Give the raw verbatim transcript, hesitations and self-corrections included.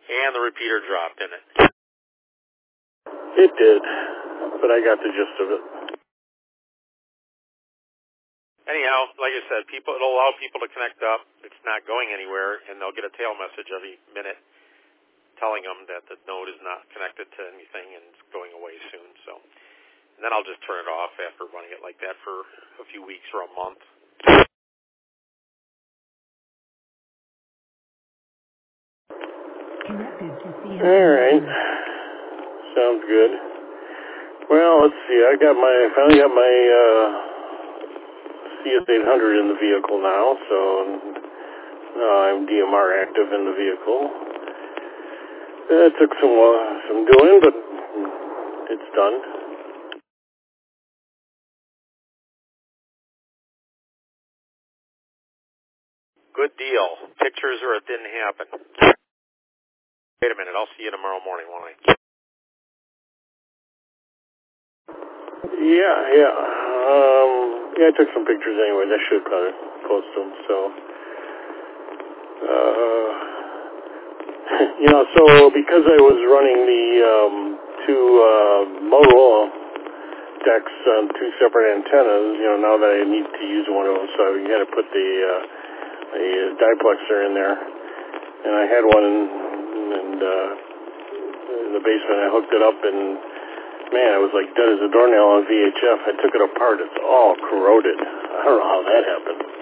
And the repeater dropped, didn't it? It did, but I got the gist of it. Anyhow, like I said, people it'll allow people to connect up. It's not going anywhere, and they'll get a tail message every minute telling them that the node is not connected to anything and it's going away soon. So, and then I'll just turn it off after running it like that for a few weeks or a month. All right, sounds good. Well, let's see. I got my finally got my uh, C S eight hundred in the vehicle now, so uh, I'm D M R active in the vehicle. It took some uh, some doing, but it's done. Good deal. Pictures or it didn't happen. Wait a minute. I'll see you tomorrow morning, won't I? Yeah, yeah. Um, yeah, I took some pictures anyways. I should probably post them. So, uh, you know, so because I was running the um, two uh, Motorola decks on two separate antennas, you know, now that I need to use one of them, so you had to put the uh, the diplexer in there, and I had one in, and uh, in the basement. I hooked it up, and man, it was like dead as a doornail on V H F. I took it apart. It's all corroded. I don't know how that happened.